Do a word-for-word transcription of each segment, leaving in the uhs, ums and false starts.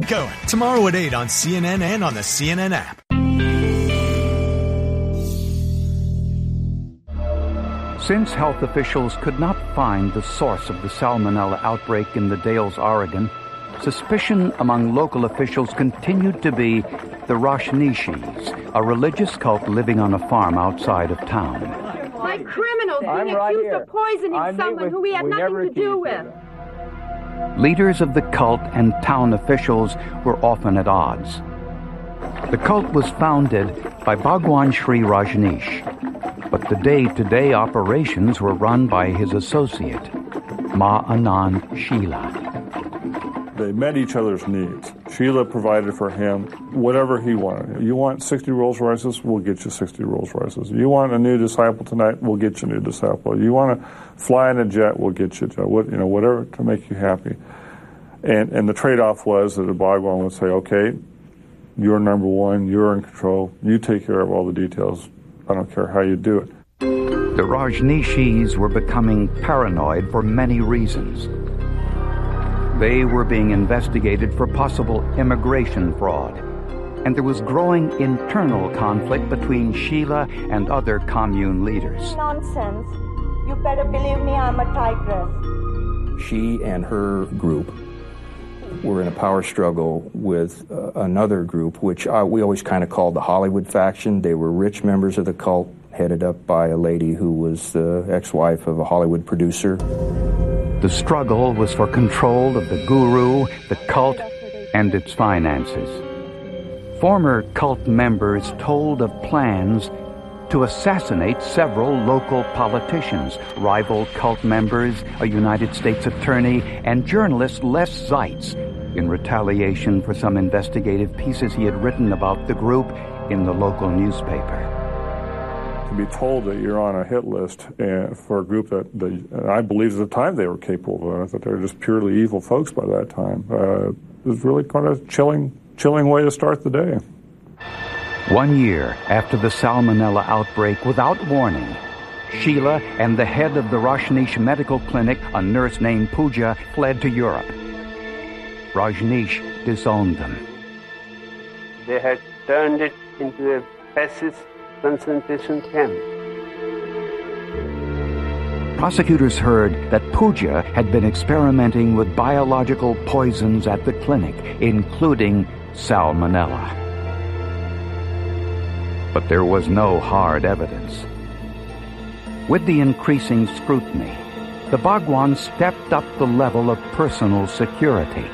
Cohen, tomorrow at eight on C N N and on the C N N app. Since health officials could not find the source of the salmonella outbreak in the Dalles, Oregon, suspicion among local officials continued to be the Rajneeshis, a religious cult living on a farm outside of town. By criminals being I'm right accused here. of poisoning I meet someone with- who we had we nothing never to do accused with. Leaders of the cult and town officials were often at odds. The cult was founded by Bhagwan Sri Rajneesh, but the day-to-day operations were run by his associate, Ma Anand Sheela. They met each other's needs. Sheila provided for him whatever he wanted. You want sixty Rolls Royces? We'll get you sixty Rolls Royces. You want a new disciple tonight? We'll get you a new disciple. You want to fly in a jet? We'll get you a jet. What, you know, whatever to make you happy. And and the trade-off was that the Bhagwan would say, okay, you're number one, you're in control, you take care of all the details. I don't care how you do it. The Rajneeshis were becoming paranoid for many reasons. They were being investigated for possible immigration fraud, and there was growing internal conflict between Sheela and other commune leaders. Nonsense. You better believe me, I'm a tigress. She and her group were in a power struggle with uh, another group, which uh, we always kind of called the Hollywood faction. They were rich members of the cult, headed up by a lady who was the ex-wife of a Hollywood producer. The struggle was for control of the guru, the cult, and its finances. Former cult members told of plans to assassinate several local politicians, rival cult members, a United States attorney, and journalist Les Zeitz, in retaliation for some investigative pieces he had written about the group in the local newspaper. To be told that you're on a hit list and for a group that, that I believe at the time they were capable of, I thought they were just purely evil folks by that time. Uh, it was really kind of a chilling, chilling way to start the day. One year after the salmonella outbreak, without warning, Sheela and the head of the Rajneesh Medical Clinic, a nurse named Pooja, fled to Europe. Rajneesh disowned them. They had turned it into a fascist concentration camp. Prosecutors heard that Pooja had been experimenting with biological poisons at the clinic, including salmonella. But there was no hard evidence. With the increasing scrutiny, the Bhagwan stepped up the level of personal security.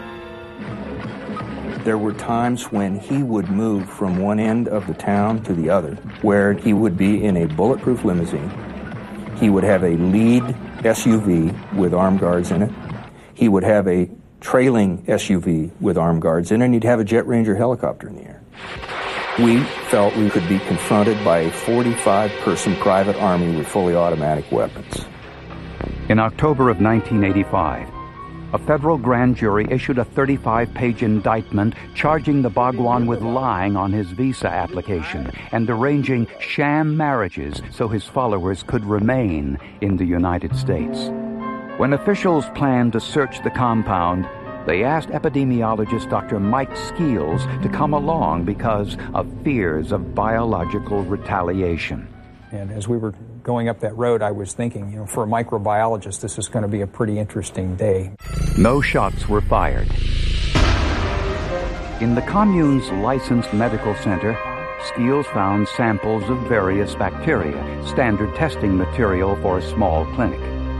There were times when he would move from one end of the town to the other, where he would be in a bulletproof limousine. He would have a lead S U V with armed guards in it. He would have a trailing S U V with armed guards in it, and he'd have a Jet Ranger helicopter in the air. We felt we could be confronted by a forty-five person private army with fully automatic weapons. In October of nineteen eighty-five, a federal grand jury issued a thirty-five page indictment charging the Bhagwan with lying on his visa application and arranging sham marriages so his followers could remain in the United States. When officials planned to search the compound, they asked epidemiologist Doctor Mike Skeels to come along because of fears of biological retaliation. And as we were going up that road, I was thinking, you know, for a microbiologist, this is going to be a pretty interesting day. No shots were fired. In the commune's licensed medical center, Skeels found samples of various bacteria, standard testing material for a small clinic.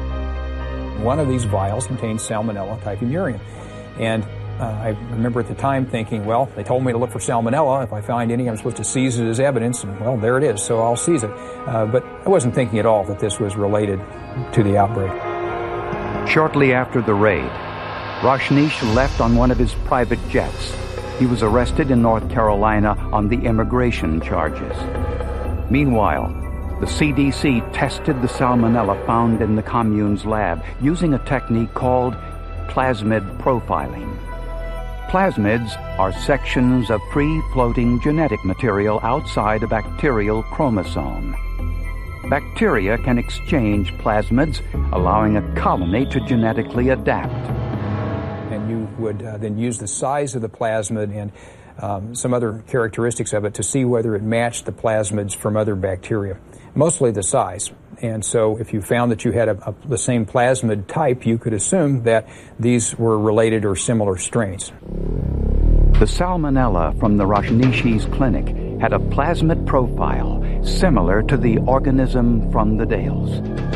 One of these vials contained Salmonella typhimurium murium. And uh, I remember at the time thinking, well, they told me to look for Salmonella. If I find any, I'm supposed to seize it as evidence. And, well, there it is, so I'll seize it. Uh, but I wasn't thinking at all that this was related to the outbreak. Shortly after the raid, Rajneesh left on one of his private jets. He was arrested in North Carolina on the immigration charges. Meanwhile, the C D C tested the salmonella found in the commune's lab using a technique called plasmid profiling. Plasmids are sections of free-floating genetic material outside a bacterial chromosome. Bacteria can exchange plasmids, allowing a colony to genetically adapt. And you would uh, then use the size of the plasmid and um, some other characteristics of it to see whether it matched the plasmids from other bacteria, mostly the size. And so if you found that you had a, a, the same plasmid type, you could assume that these were related or similar strains. The salmonella from the Rajneeshis clinic had a plasmid profile similar to the organism from the Dales.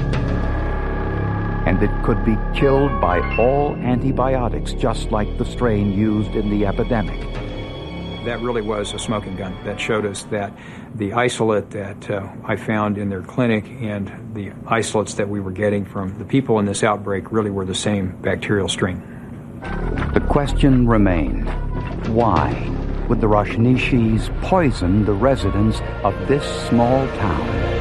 And it could be killed by all antibiotics, just like the strain used in the epidemic. That really was a smoking gun. That showed us that the isolate that uh, I found in their clinic and the isolates that we were getting from the people in this outbreak really were the same bacterial strain. The question remained, why would the Rajneeshis poison the residents of this small town?